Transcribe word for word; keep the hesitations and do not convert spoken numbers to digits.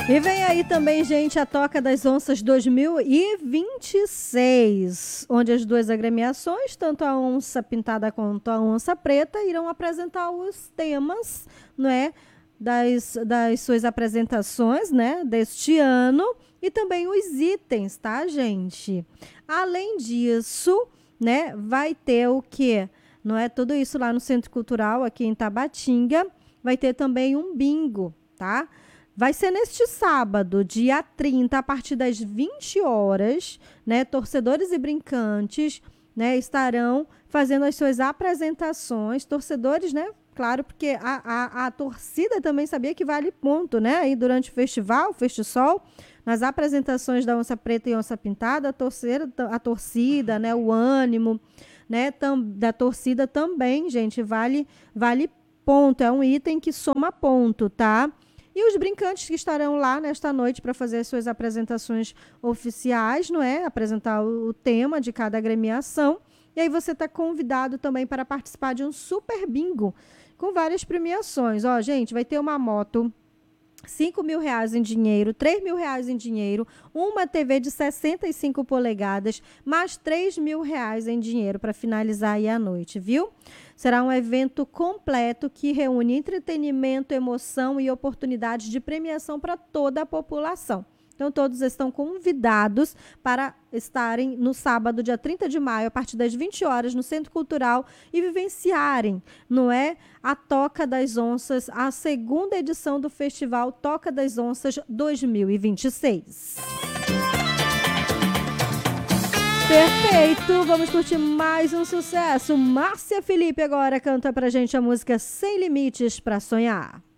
E vem aí também, gente, a Toca das Onças dois mil e vinte e seis, onde as duas agremiações, tanto a onça pintada quanto a onça preta, irão apresentar os temas, não é, das, das suas apresentações, né, deste ano, e também os itens, tá, gente? Além disso, né, vai ter o quê? Não é tudo isso lá no Centro Cultural, aqui em Tabatinga, vai ter também um bingo, tá? Vai ser neste sábado, dia trinta, a partir das vinte horas, né? Torcedores e brincantes, né, estarão fazendo as suas apresentações. Torcedores, né? Claro, porque a, a, a torcida também sabia que vale ponto, né? Aí durante o festival, o Festisol, nas apresentações da Onça Preta e Onça Pintada, a torcida, a torcida, né? O ânimo, né? Tam, da torcida também, gente, vale, vale ponto. É um item que soma ponto, tá? E os brincantes que estarão lá nesta noite para fazer as suas apresentações oficiais, não é? Apresentar o, o tema de cada agremiação. E aí você está convidado também para participar de um super bingo com várias premiações. Ó, gente, vai ter uma moto, cinco mil reais em dinheiro, três mil reais em dinheiro, uma T V de sessenta e cinco polegadas, mais três mil reais em dinheiro para finalizar aí a noite, viu? Será um evento completo que reúne entretenimento, emoção e oportunidades de premiação para toda a população. Então, todos estão convidados para estarem no sábado, dia trinta de maio, a partir das vinte horas, no Centro Cultural e vivenciarem, não é, a Toca das Onças, a segunda edição do Festival Toca das Onças dois mil e vinte e seis. Perfeito, vamos curtir mais um sucesso. Márcia Felipe agora canta pra gente a música Sem Limites pra Sonhar.